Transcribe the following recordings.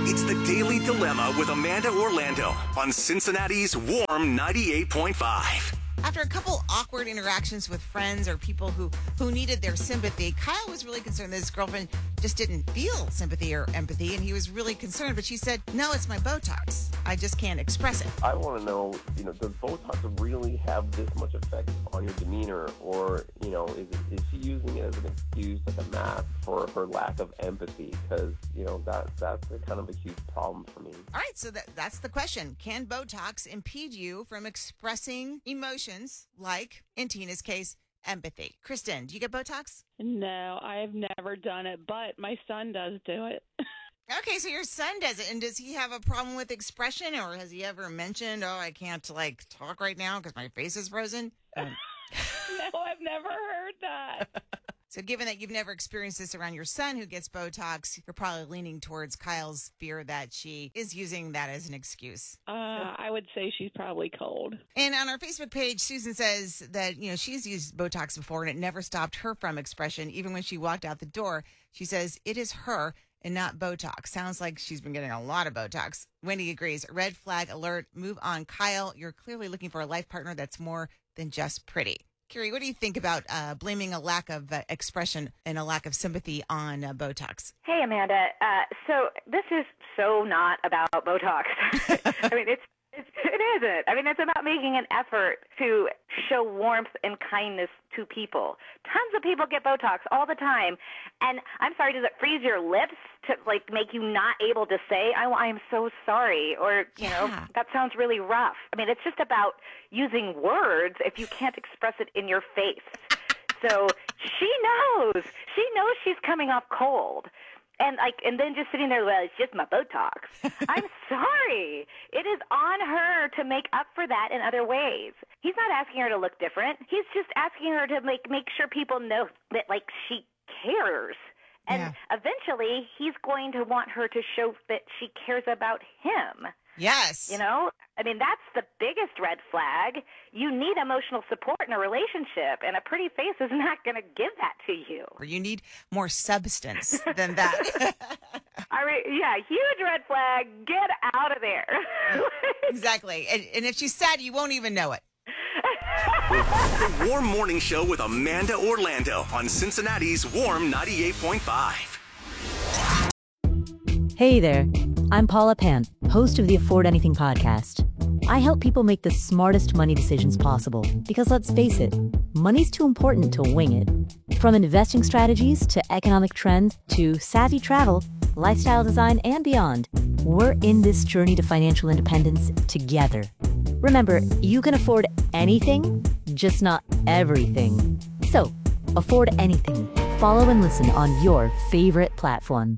It's the Daily Dilemma with Amanda Orlando on Cincinnati's Warm 98.5. After a couple awkward interactions with friends or people who needed their sympathy, Kyle was really concerned that his girlfriend just didn't feel sympathy or empathy, and he was really concerned. But she said, "No, it's my Botox. I just can't express it." I want to know, does Botox really have this much effect on your demeanor, or, is she using it as an excuse, like a mask for her lack of empathy? Because, that's a kind of a huge problem for me. All right, so that's the question. Can Botox impede you from expressing emotions like, in Tina's case, empathy? Kristen, do you get Botox? No, I have never done it, but my son does do it. Okay, so your son does it, and does he have a problem with expression, or has he ever mentioned, I can't, talk right now because my face is frozen? No, I've never heard that. So given that you've never experienced this around your son who gets Botox, you're probably leaning towards Kyle's fear that she is using that as an excuse. I would say she's probably cold. And on our Facebook page, Susan says that, she's used Botox before and it never stopped her from expression. Even when she walked out the door, she says it is her and not Botox. Sounds like she's been getting a lot of Botox. Wendy agrees. Red flag alert. Move on. Kyle, you're clearly looking for a life partner that's more than just pretty. Carrie, what do you think about blaming a lack of expression and a lack of sympathy on Botox? Hey, Amanda. So this is so not about Botox. I mean, it isn't. I mean, it's about making an effort to show warmth and kindness to people. Tons of people get Botox all the time. And I'm sorry, does it freeze your lips to, make you not able to say, I'm so sorry, or, that sounds really rough. I mean, it's just about using words if you can't express it in your face. So she knows. She knows she's coming off cold. And then just sitting there, well, it's just my Botox. I'm sorry. It is on her to make up for that in other ways. He's not asking her to look different. He's just asking her to make sure people know that, she cares. And eventually, he's going to want her to show that she cares about him. Yes. I mean, that's the biggest red flag. You need emotional support in a relationship, and a pretty face is not going to give that to you. Or you need more substance than that. Huge red flag. Get out of there. Exactly. And if she's sad, you won't even know it. The Warm Morning Show with Amanda Orlando on Cincinnati's Warm 98.5. Hey there, I'm Paula Pant, host of the Afford Anything podcast. I help people make the smartest money decisions possible because, let's face it, money's too important to wing it. From investing strategies to economic trends to savvy travel, lifestyle design, and beyond, we're in this journey to financial independence together. Remember, you can afford anything, just not everything. So, afford anything. Follow and listen on your favorite platform.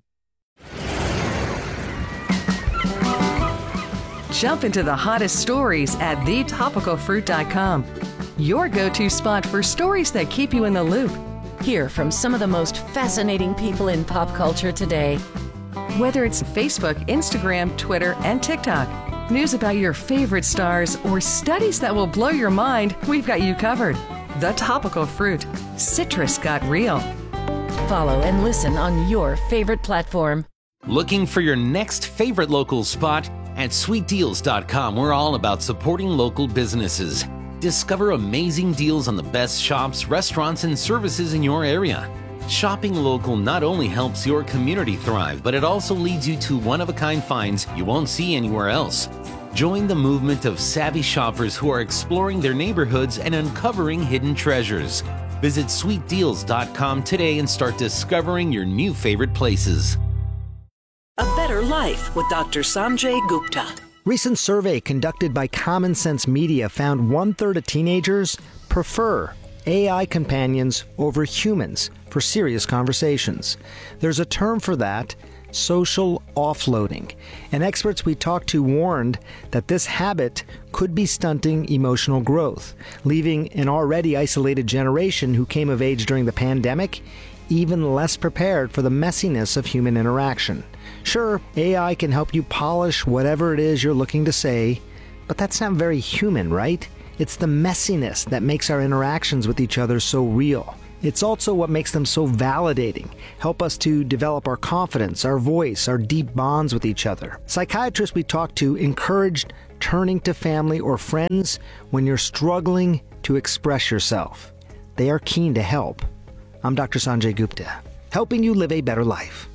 Jump into the hottest stories at thetopicalfruit.com. Your go-to spot for stories that keep you in the loop. Hear from some of the most fascinating people in pop culture today. Whether it's Facebook, Instagram, Twitter, and TikTok, news about your favorite stars, or studies that will blow your mind, we've got you covered. The Topical Fruit. Citrus got real. Follow and listen on your favorite platform. Looking for your next favorite local spot? At sweetdeals.com, we're all about supporting local businesses. Discover amazing deals on the best shops, restaurants, and services in your area. Shopping local not only helps your community thrive, but it also leads you to one-of-a-kind finds you won't see anywhere else. Join the movement of savvy shoppers who are exploring their neighborhoods and uncovering hidden treasures. Visit sweetdeals.com today and start discovering your new favorite places. A Better Life with Dr. Sanjay Gupta. Recent survey conducted by Common Sense Media found 1/3 of teenagers prefer AI companions over humans for serious conversations. There's a term for that, social offloading. And experts we talked to warned that this habit could be stunting emotional growth, leaving an already isolated generation who came of age during the pandemic even less prepared for the messiness of human interaction. Sure, AI can help you polish whatever it is you're looking to say, but that's not very human, right? It's the messiness that makes our interactions with each other so real. It's also what makes them so validating, help us to develop our confidence, our voice, our deep bonds with each other. Psychiatrists we talked to encouraged turning to family or friends when you're struggling to express yourself. They are keen to help. I'm Dr. Sanjay Gupta, helping you live a better life.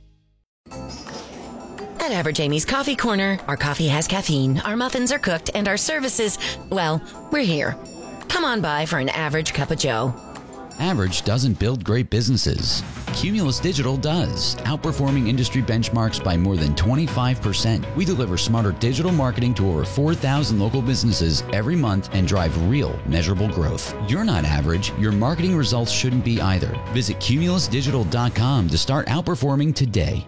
At Average Amy's Coffee Corner, our coffee has caffeine, our muffins are cooked, and our services, well, we're here. Come on by for an average cup of joe. Average doesn't build great businesses. Cumulus Digital does, outperforming industry benchmarks by more than 25%. We deliver smarter digital marketing to over 4,000 local businesses every month and drive real, measurable growth. You're not average. Your marketing results shouldn't be either. Visit cumulusdigital.com to start outperforming today.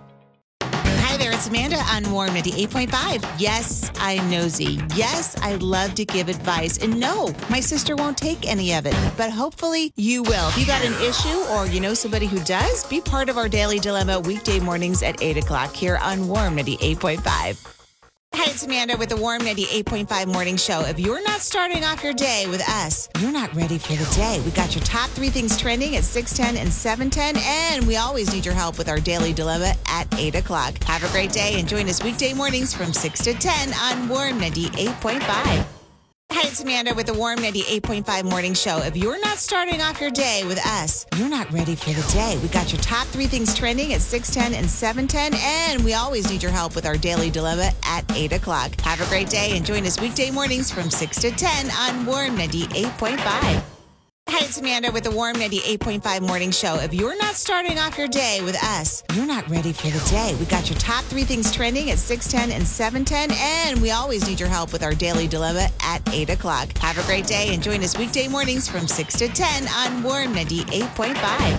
Hi there, it's Amanda on Warm 98.5. Yes, I'm nosy. Yes, I love to give advice. And no, my sister won't take any of it. But hopefully you will. If you got an issue or you know somebody who does, be part of our Daily Dilemma weekday mornings at 8 o'clock here on Warm 98.5. Hi, it's Amanda with the Warm 98.5 Morning Show. If you're not starting off your day with us, you're not ready for the day. We got your top 3 things trending at 6:10 and 7:10, and we always need your help with our Daily Dilemma at 8 o'clock. Have a great day and join us weekday mornings from 6 to 10 on Warm 98.5. Hi, it's Amanda with the Warm 98.5 Morning Show. If you're not starting off your day with us, you're not ready for the day. We got your top 3 things trending at 6:10 and 7:10, and we always need your help with our Daily Dilemma at 8 o'clock. Have a great day and join us weekday mornings from 6 to 10 on Warm 98.5. Hi, it's Amanda with the Warm 98.5 Morning Show. If you're not starting off your day with us, you're not ready for the day. We got your top 3 things trending at 6:10 and 7:10, and we always need your help with our Daily Dilemma at 8 o'clock. Have a great day and join us weekday mornings from 6 to 10 on Warm 98.5.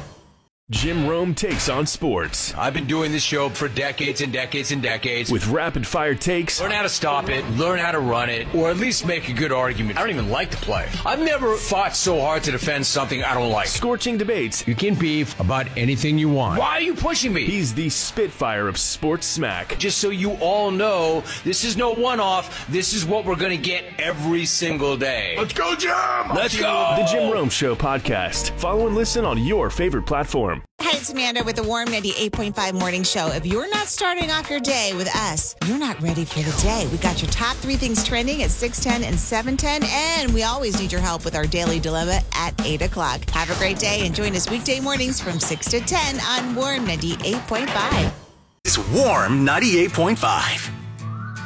Jim Rome takes on sports. I've been doing this show for decades and decades and decades. With rapid-fire takes. Learn how to stop it, learn how to run it, or at least make a good argument. I don't even like the play. I've never fought so hard to defend something I don't like. Scorching debates. You can beef about anything you want. Why are you pushing me? He's the Spitfire of sports smack. Just so you all know, this is no one-off. This is what we're going to get every single day. Let's go, Jim! Let's go! The Jim Rome Show podcast. Follow and listen on your favorite platform. Hi, it's Amanda with the Warm 98.5 Morning Show. If you're not starting off your day with us, you're not ready for the day. We got your top 3 things trending at 6:10 and 7:10, and we always need your help with our Daily Dilemma at 8 o'clock. Have a great day and join us weekday mornings from 6 to 10 on Warm 98.5. It's Warm 98.5.